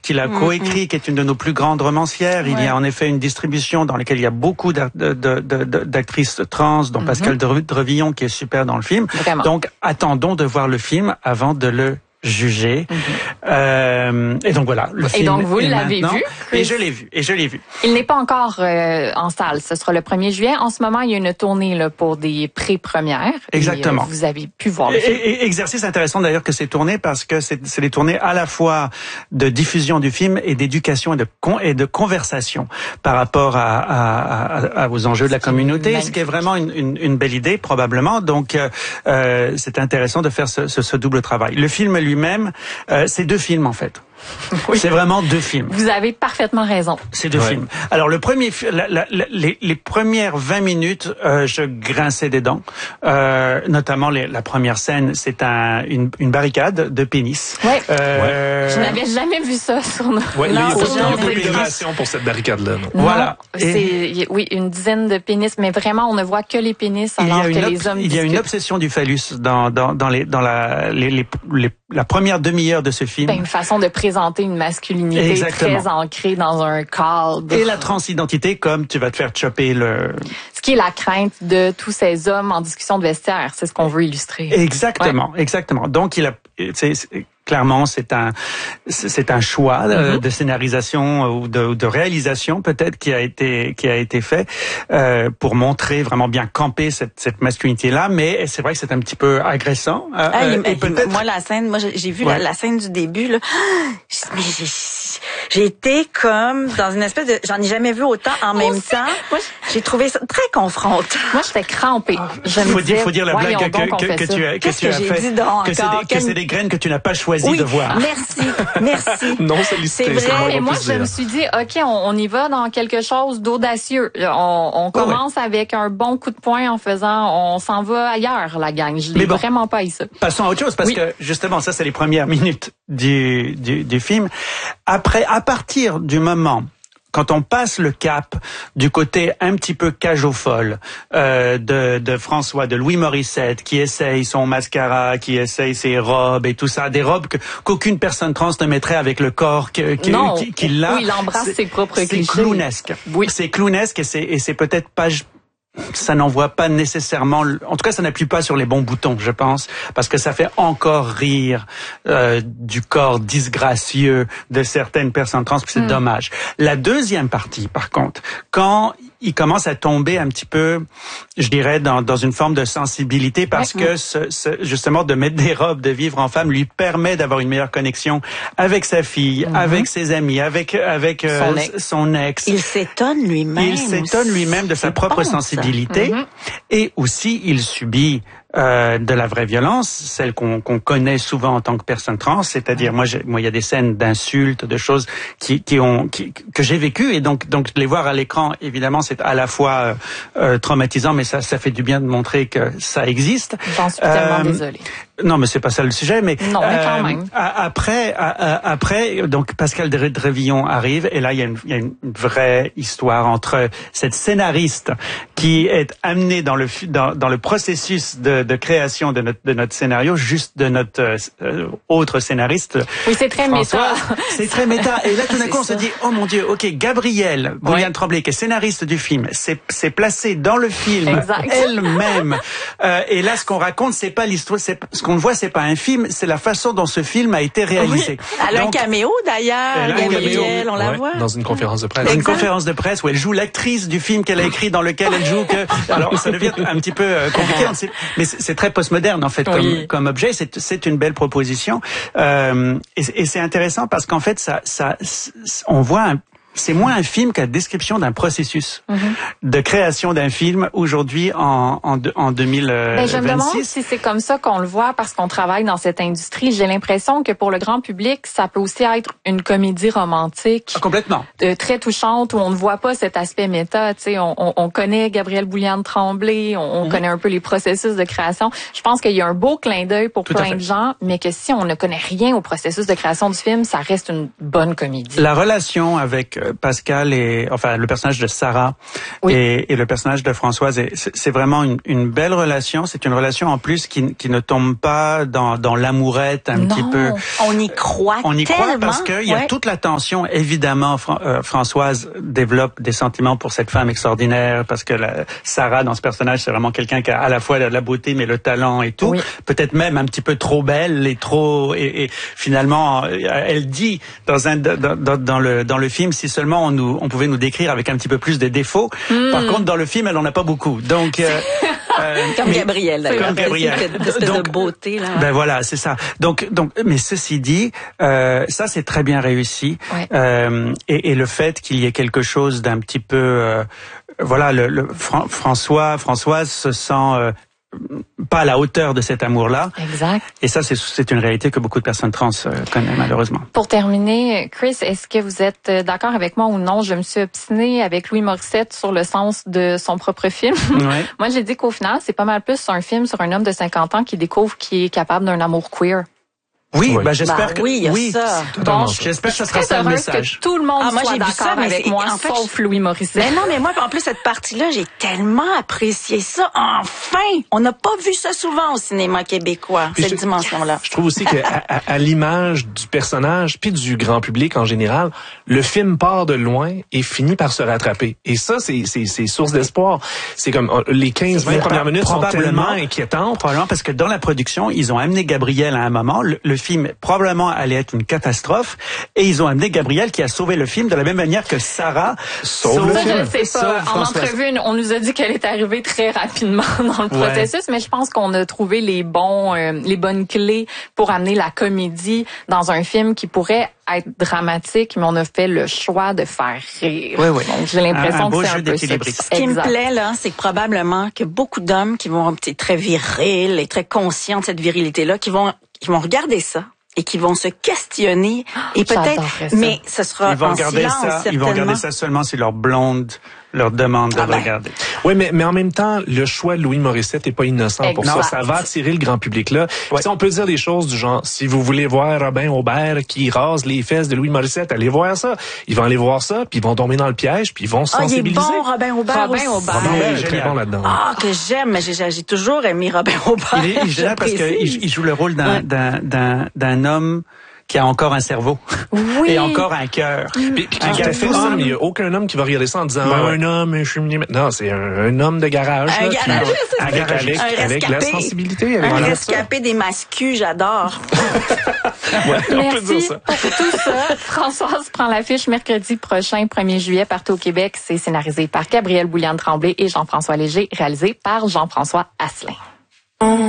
qu'il a coécrit, qui est une de nos plus grandes romancières. Il y a en effet une distribution dans laquelle il y a beaucoup d'actrices trans, dont Pascal Drevillon, qui est super dans le film. Vraiment. Donc, attendons de voir le film avant de le juger. Et donc voilà, le film. Et donc vous l'avez vu? Et je l'ai vu. Il n'est pas encore en salle. Ce sera le 1er juillet. En ce moment, il y a une tournée là, pour des pré-premières. Exactement. Et, vous avez pu voir le film. Et exercice intéressant d'ailleurs que c'est tourné parce que c'est des tournées à la fois de diffusion du film et d'éducation et de conversation par rapport aux enjeux de la communauté, ce qui est vraiment une belle idée probablement. Donc c'est intéressant de faire ce double travail. Le film lui-même, c'est 2 films en fait. Oui. C'est vraiment 2 films. Vous avez parfaitement raison. C'est 2 films. Alors le premier, les premières 20 minutes, je grinçais des dents. Notamment la première scène, c'est une barricade de pénis. Ouais. Je n'avais jamais vu ça sur nos. Ouais, il y a beaucoup d'innovation pour cette barricade-là. Voilà. C'est une dizaine de pénis, mais vraiment on ne voit que les pénis alors que les hommes. Il y a une obsession du phallus dans la première demi-heure de ce film. C'est une façon de présenter une masculinité très ancrée dans un cadre. Et la transidentité, comme tu vas te faire chopper ce qui est la crainte de tous ces hommes en discussion de vestiaire, c'est ce qu'on veut illustrer. Exactement. Donc clairement, c'est un choix de scénarisation ou de réalisation peut-être qui a été fait pour montrer vraiment bien camper cette masculinité-là. Mais c'est vrai que c'est un petit peu agressant. Moi, la scène, j'ai vu la scène du début là. Mais j'ai été comme dans une espèce de, j'en ai jamais vu autant en même temps. Moi, j'ai trouvé ça très confrontant. Moi, j'étais crampée. Faut dire la blague que tu as fait, que c'est des graines que tu n'as pas choisi de voir. Merci. Non, c'est vrai. Et moi, je me suis dit, OK, on y va dans quelque chose d'audacieux. On commence avec un bon coup de poing en faisant, on s'en va ailleurs, la gang. Je l'ai vraiment pas eu ça. Passons à autre chose, parce que justement, ça, c'est les premières minutes du film. Après, à partir du moment quand on passe le cap du côté un petit peu cage aux folles de François, de Louis Morissette, qui essaye son mascara, qui essaye ses robes et tout ça, des robes qu'aucune personne trans ne mettrait avec le corps qu'il a. Oui, il embrasse ses propres clichés. C'est clownesque. Oui. C'est clownesque et c'est peut-être pas... Ça n'envoie pas nécessairement... En tout cas, ça n'appuie pas sur les bons boutons, je pense, parce que ça fait encore rire du corps disgracieux de certaines personnes trans, puis c'est dommage. La deuxième partie, par contre, quand il commence à tomber un petit peu, je dirais, dans une forme de sensibilité, parce que justement, de mettre des robes, de vivre en femme, lui permet d'avoir une meilleure connexion avec sa fille, avec ses amis, avec son ex. Il s'étonne lui-même de sa propre sensibilité. Et aussi, il subit de la vraie violence, celle qu'on connaît souvent en tant que personne trans, c'est-à-dire moi il y a des scènes d'insultes, de choses que j'ai vécues, et donc de les voir à l'écran, évidemment c'est à la fois traumatisant, mais ça fait du bien de montrer que ça existe. J'en suis tellement désolée. Non, mais c'est pas ça le sujet, mais quand même. Après, donc Pascal Drevillon arrive, et là il y a une vraie histoire entre cette scénariste qui est amenée dans le processus de création de notre scénario, juste de notre autre scénariste. Oui, c'est très François. méta. C'est très méta. Et là, tout d'un coup, on se dit, oh mon Dieu, ok, Gabrielle Bouliane-Tremblay, qui est scénariste du film, s'est placée dans le film elle-même. Et là, ce qu'on raconte, c'est pas l'histoire, ce qu'on voit, c'est pas un film, c'est la façon dont ce film a été réalisé. Oui. Elle a un caméo d'ailleurs, Gabrielle, on la voit. Dans une conférence de presse. Dans une conférence de presse où elle joue l'actrice du film qu'elle a écrit, dans lequel elle joue alors ça devient un petit peu compliqué, mais c'est très postmoderne en fait comme objet. C'est une belle proposition et c'est intéressant parce qu'en fait on voit c'est moins un film qu'à description d'un processus de création d'un film aujourd'hui en 2026. Je me demande si c'est comme ça qu'on le voit parce qu'on travaille dans cette industrie. J'ai l'impression que pour le grand public, ça peut aussi être une comédie romantique. Complètement. Très touchante où on ne voit pas cet aspect méta. Tu sais, on connaît Gabrielle Bouliane-Tremblay, on connaît un peu les processus de création. Je pense qu'il y a un beau clin d'œil pour plein de gens, mais que si on ne connaît rien au processus de création du film, ça reste une bonne comédie. La relation avec Pascal le personnage de Sarah et le personnage de Françoise, c'est vraiment une belle relation. C'est une relation en plus qui ne tombe pas dans l'amourette petit peu. On y croit. On y croit parce qu'il y a toute la tension. Évidemment, Françoise développe des sentiments pour cette femme extraordinaire parce que Sarah dans ce personnage, c'est vraiment quelqu'un qui a à la fois la beauté mais le talent et tout. Oui. Peut-être même un petit peu trop belle et finalement elle dit dans le film, si seulement on pouvait nous décrire avec un petit peu plus de défauts. Par contre dans le film elle en a pas beaucoup. Donc comme Gabrielle d'ailleurs. Comme Gabrielle. De beauté là. Ben voilà, c'est ça. Donc mais ceci dit, ça c'est très bien réussi. Ouais. Et le fait qu'il y ait quelque chose d'un petit peu Françoise se sent pas à la hauteur de cet amour-là. Exact. Et ça, c'est une réalité que beaucoup de personnes trans connaissent malheureusement. Pour terminer, Chris, est-ce que vous êtes d'accord avec moi ou non? Je me suis obstinée avec Louis Morissette sur le sens de son propre film. Ouais. Moi, j'ai dit qu'au final, c'est pas mal plus un film sur un homme de 50 ans qui découvre qu'il est capable d'un amour queer. Oui, j'espère que oui, ça. Bon, j'espère que ça sera ça le message. Que tout le monde soit d'accord avec moi, en fait, sauf Louis Morissette. Mais non, mais moi, en plus, cette partie-là, j'ai tellement apprécié ça. Enfin! On n'a pas vu ça souvent au cinéma québécois, cette dimension-là. Je trouve aussi qu'à l'image du personnage, puis du grand public en général, le film part de loin et finit par se rattraper. Et ça, c'est source d'espoir. C'est comme les 15-20 premières minutes sont tellement inquiétantes. Probablement parce que dans la production, ils ont amené Gabriel à un moment. Le film probablement allait être une catastrophe et ils ont amené Gabriel qui a sauvé le film de la même manière que Sarah sauve le film. Je sais pas. En entrevue, on nous a dit qu'elle est arrivée très rapidement dans le processus, mais je pense qu'on a trouvé les bonnes clés pour amener la comédie dans un film qui pourrait être dramatique, mais on a fait le choix de faire rire. Oui. Donc, j'ai l'impression que c'est un peu ça. Ce qui me plaît, là, c'est que probablement que beaucoup d'hommes qui vont être très virils et très conscients de cette virilité-là, qui vont regarder ça et qui vont se questionner et peut-être, mais ce sera en silence, certainement. Ils vont regarder ça seulement si leur blonde leur demande de regarder. Oui, mais en même temps, le choix de Louis Morissette est pas innocent pour ça. Ça va attirer le grand public là. Ouais. On peut dire des choses du genre, si vous voulez voir Robin Aubert qui rase les fesses de Louis Morissette, allez voir ça. Ils vont aller voir ça, puis ils vont tomber dans le piège, puis ils vont se sensibiliser. Il est bon, Robin Aubert. Robin est très bon là-dedans. Que j'aime, mais j'ai toujours aimé Robin Aubert. Il est génial parce qu'il joue le rôle d'un homme qui a encore un cerveau et encore un cœur. Puis qui a fait ça, mais il n'y a aucun homme qui va regarder ça en disant un homme, je suis non, c'est un homme de garage. Avec la sensibilité. Un rescapé des mascus, j'adore. On peut dire ça. Pour tout ça, Françoise prend l'affiche mercredi prochain, 1er juillet, partout au Québec. C'est scénarisé par Gabrielle Bouliane-Tremblay et Jean-François Léger, réalisé par Jean-François Asselin.